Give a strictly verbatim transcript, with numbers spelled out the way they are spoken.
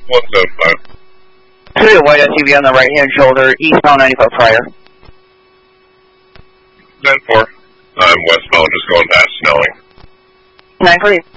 one seven five. Two white S U V on the right-hand shoulder, eastbound ninety-five prior. nine four. I'm westbound, just going past Snelling. nine three.